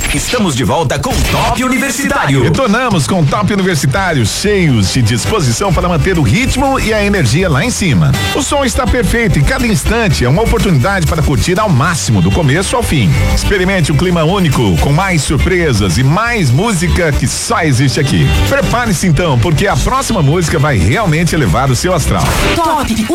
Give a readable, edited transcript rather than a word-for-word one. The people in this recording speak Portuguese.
Estamos de volta com Top Universitário. Retornamos com Top Universitário, cheios de disposição para manter o ritmo e a energia lá em cima. O som está perfeito e cada instante é uma oportunidade para curtir ao máximo, do começo ao fim. Experimente um clima único, com mais surpresas e mais música que só existe aqui. Prepare-se então, porque a próxima música vai realmente elevar o seu astral. Top